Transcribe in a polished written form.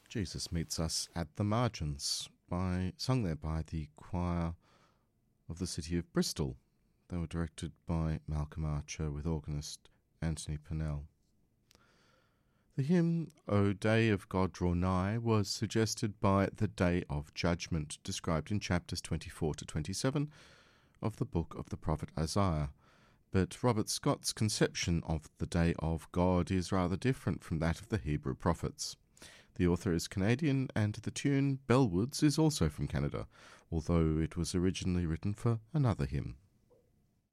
Jesus Meets Us at the Margins, sung there by the choir of the city of Bristol. They were directed by Malcolm Archer with organist Anthony Purnell. The hymn, O Day of God Draw Nigh, was suggested by the Day of Judgment, described in chapters 24 to 27 of the book of the prophet Isaiah. But Robert Scott's conception of the Day of God is rather different from that of the Hebrew prophets. The author is Canadian, and the tune Bellwoods is also from Canada, although it was originally written for another hymn.